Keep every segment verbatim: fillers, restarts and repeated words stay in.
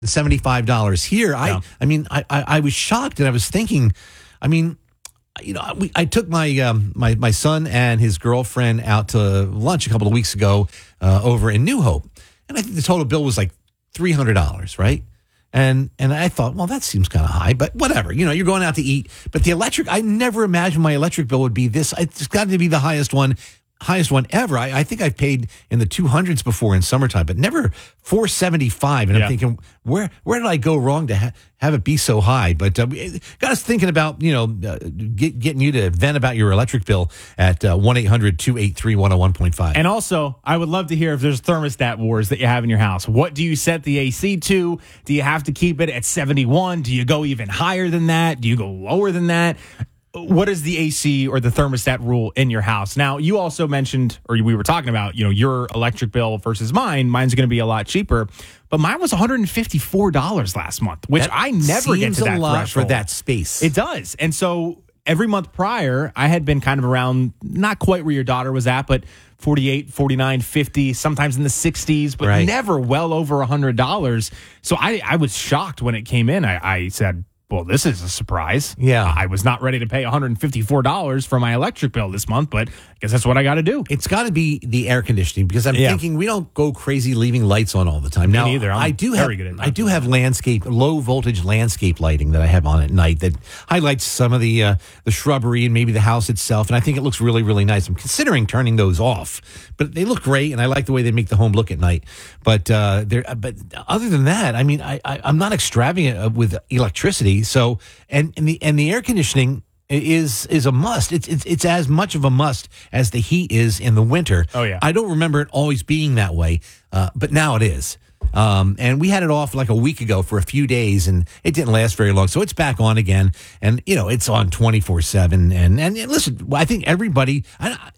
seventy-five dollars here. I, Yeah. I mean, I, I, I was shocked, and I was thinking, I mean, you know, we, I took my um, my my son and his girlfriend out to lunch a couple of weeks ago uh, over in New Hope, and I think the total bill was like three hundred dollars, right? And and I thought, well, that seems kind of high, but whatever. You know, you're going out to eat. But the electric, I never imagined my electric bill would be this. It's got to be the highest one. Highest one ever. I, I think I've paid in the two hundreds before in summertime, but never four seventy-five. And Yeah. I'm thinking, where where did I go wrong to ha- have it be so high? But uh, it got us thinking about, you know, uh, get, getting you to vent about your electric bill at uh, one eight hundred two eight three one oh one point five. And also, I would love to hear if there's thermostat wars that you have in your house. What do you set the A C to? Do you have to keep it at seventy-one? Do you go even higher than that? Do you go lower than that? What is the A C or the thermostat rule in your house? Now, you also mentioned, or we were talking about, you know, your electric bill versus mine. Mine's going to be a lot cheaper, but mine was one hundred fifty-four dollars last month, which That I never get seems to that a lot threshold. for that space. It does. And so every month prior, I had been kind of around, not quite where your daughter was at, but forty-eight, forty-nine, fifty, sometimes in the sixties, but Right. never well over one hundred dollars. So I, I was shocked when it came in. I, I said, well, this is a surprise. Yeah. I was not ready to pay one hundred fifty-four dollars for my electric bill this month, but I guess that's what I got to do. It's got to be the air conditioning, because I'm Yeah. thinking we don't go crazy leaving lights on all the time. Now, neither. I'm I do have very good at that. I do have landscape, low voltage landscape lighting that I have on at night that highlights some of the uh, the shrubbery and maybe the house itself, and I think it looks really really nice. I'm considering turning those off, but they look great, and I like the way they make the home look at night. But uh, there, but other than that, I mean, I, I I'm not extravagant with electricity, so and and the and the air conditioning is is a must. It's it's it's as much of a must as the heat is in the winter. Oh, yeah. I don't remember it always being that way, uh, but now it is. Um, and we had it off like a week ago for a few days, and it didn't last very long. So it's back on again, and you know it's on twenty-four seven. And and listen, I think everybody. I,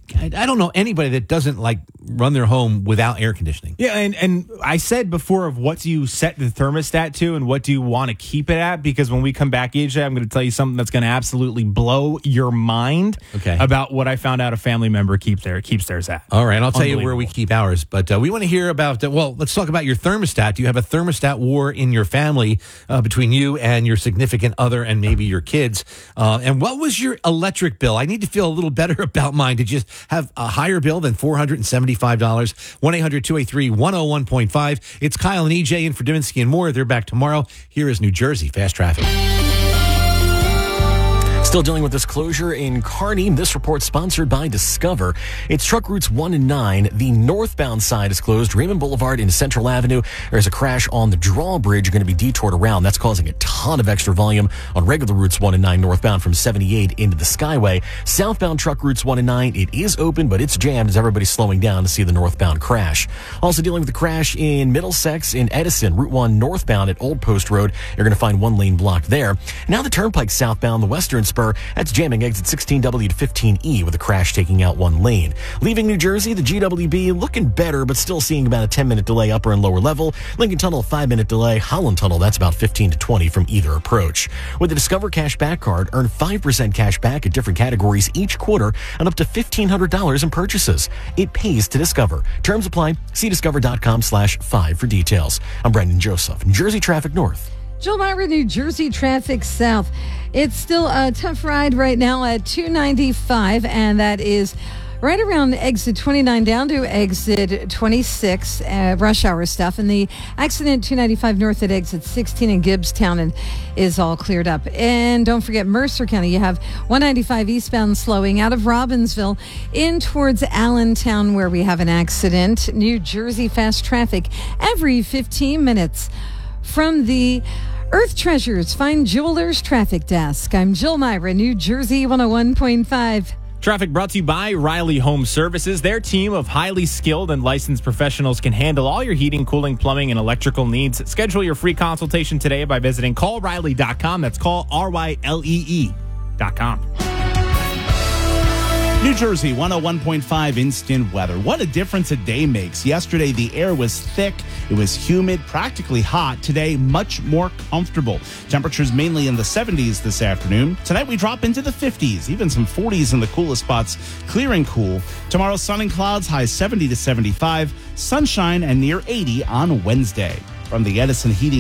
I don't know anybody that doesn't like run their home without air conditioning. Yeah, and, and I said before of what do you set the thermostat to and what do you want to keep it at? Because when we come back, A J, I'm going to tell you something that's going to absolutely blow your mind Okay. about what I found out a family member keep their, keeps theirs at. All right, I'll tell you where we Unbelievable. keep ours. But uh, we want to hear about, uh, well, let's talk about your thermostat. Do you have a thermostat war in your family uh, between you and your significant other and maybe your kids? Uh, and what was your electric bill? I need to feel a little better about mine. Did you have a higher bill than four hundred seventy-five dollars? one eight hundred two eight three one oh one point five. It's Kyle and E J in for Divinsky and more. They're back tomorrow. Here is New Jersey Fast Traffic. Still dealing with this closure in Kearney. This report sponsored by Discover. It's truck routes one and nine. The northbound side is closed. Raymond Boulevard into Central Avenue. There's a crash on the drawbridge. You're going to be detoured around. That's causing a ton of extra volume on regular routes one and nine northbound from seventy-eight into the Skyway. Southbound truck routes one and nine. It is open, but it's jammed as everybody's slowing down to see the northbound crash. Also dealing with the crash in Middlesex in Edison. Route one northbound at Old Post Road. You're going to find one lane blocked there. Now the Turnpike southbound, the Western Spur. That's jamming exit sixteen W to fifteen E with a crash taking out one lane. Leaving New Jersey, the G W B looking better, but still seeing about a ten minute delay upper and lower level. Lincoln Tunnel, five minute delay. Holland Tunnel, that's about fifteen to twenty from either approach. With the Discover Cash Back Card, earn five percent cash back at different categories each quarter and up to fifteen hundred dollars in purchases. It pays to Discover. Terms apply. See discover.com slash five for details. I'm Brendan Joseph, New Jersey Traffic North. Jill Myra, New Jersey Traffic South. It's still a tough ride right now at two ninety-five, and that is right around exit twenty-nine down to exit twenty-six, uh, rush hour stuff. And the accident two ninety-five north at exit sixteen in Gibbstown and is all cleared up. And don't forget Mercer County. You have one ninety-five eastbound slowing out of Robbinsville in towards Allentown where we have an accident. New Jersey fast traffic every fifteen minutes. From the Earth Treasures Fine Jewelers Traffic Desk, I'm Jill Myra, New Jersey one oh one point five. Traffic brought to you by Riley Home Services. Their team of highly skilled and licensed professionals can handle all your heating, cooling, plumbing, and electrical needs. Schedule your free consultation today by visiting call riley dot com. That's call R Y L E E dot com. New Jersey one oh one point five instant weather. What a difference a day makes. Yesterday, the air was thick. It was humid, practically hot. Today, much more comfortable. Temperatures mainly in the seventies this afternoon. Tonight, we drop into the fifties, even some forties in the coolest spots, clear and cool. Tomorrow, sun and clouds, high seventy to seventy-five. Sunshine and near eighty on Wednesday. from the Edison Heating